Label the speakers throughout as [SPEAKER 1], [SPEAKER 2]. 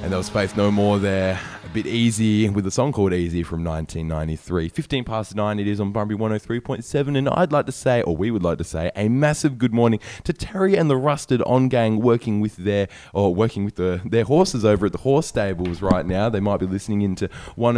[SPEAKER 1] And there was Faith No More there, a bit easy, with a song called Easy from 1993. 15 past 9 it is on Bunbury 103.7, and I'd like to say, or we would like to say, a massive good morning to Terry and the Rusted On Gang working with their horses over at the horse stables right now. They might be listening into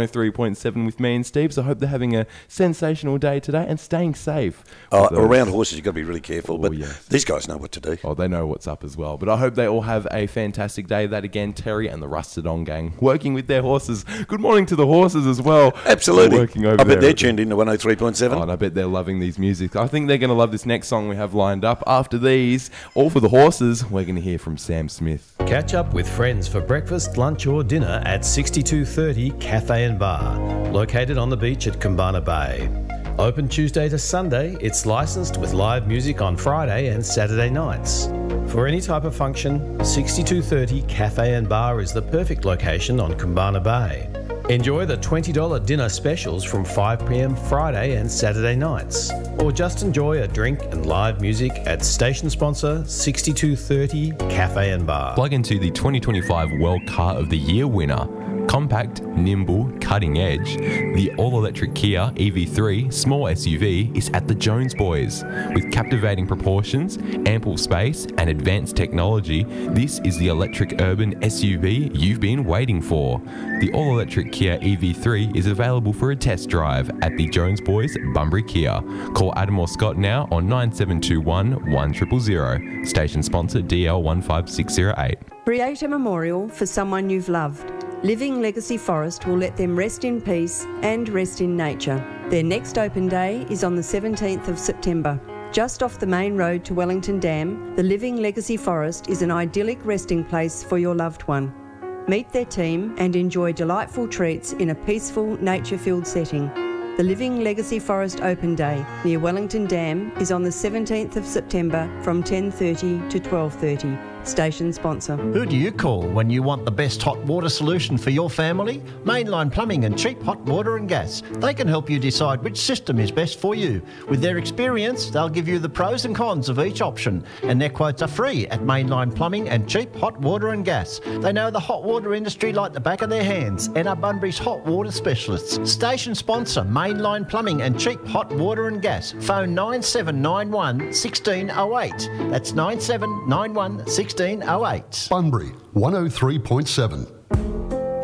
[SPEAKER 1] 103.7 with me and Steve, so I hope they're having a sensational day today and staying safe.
[SPEAKER 2] Around horses, you've got to be really careful, but
[SPEAKER 1] yes.
[SPEAKER 2] These guys know what to do.
[SPEAKER 1] Oh, they know what's up as well. But I hope they all have a fantastic day. That again, Terry and the Rusted On Gang working with their horses. Good morning to the horses as well.
[SPEAKER 2] Absolutely.
[SPEAKER 1] Working over
[SPEAKER 2] I bet
[SPEAKER 1] there
[SPEAKER 2] they're tuned into 103.7.
[SPEAKER 1] Oh, and I bet they're loving these music. I think they're going to love this next song we have lined up. After these, all for the horses, we're going to hear from Sam Smith.
[SPEAKER 3] Catch up with friends for breakfast, lunch or dinner at 6230 Cafe and Bar, located on the beach at Kumbana Bay. Open Tuesday to Sunday, it's licensed with live music on Friday and Saturday nights. For any type of function, 6230 Cafe and Bar is the perfect location on Kumbana Bay. Enjoy the $20 dinner specials from 5 p.m. Friday and Saturday nights. Or just enjoy a drink and live music at station sponsor 6230 Cafe and Bar.
[SPEAKER 4] Plug into the 2025 World Car of the Year winner. Compact, nimble, cutting edge, the all-electric Kia EV3 small SUV is at the Jones Boys. With captivating proportions, ample space and advanced technology, this is the electric urban SUV you've been waiting for. The all-electric Kia EV3 is available for a test drive at the Jones Boys Bunbury Kia. Call Adam or Scott now on 9721 1000. Station sponsor DL15608.
[SPEAKER 5] Create a memorial for someone you've loved. Living Legacy Forest will let them rest in peace and rest in nature. Their next open day is on the 17th of September. Just off the main road to Wellington Dam, the Living Legacy Forest is an idyllic resting place for your loved one. Meet their team and enjoy delightful treats in a peaceful, nature-filled setting. The Living Legacy Forest Open Day near Wellington Dam is on the 17th of September from 10:30 to 12:30. Station sponsor.
[SPEAKER 6] Who do you call when you want the best hot water solution for your family? Mainline Plumbing and Cheap Hot Water and Gas. They can help you decide which system is best for you. With their experience, they'll give you the pros and cons of each option, and their quotes are free at Mainline Plumbing and Cheap Hot Water and Gas. They know the hot water industry like the back of their hands and are Bunbury's hot water specialists. Station sponsor, Mainline Plumbing and Cheap Hot Water and Gas. Phone 9791 1608. That's 9791 1608.
[SPEAKER 7] Bunbury 103.7.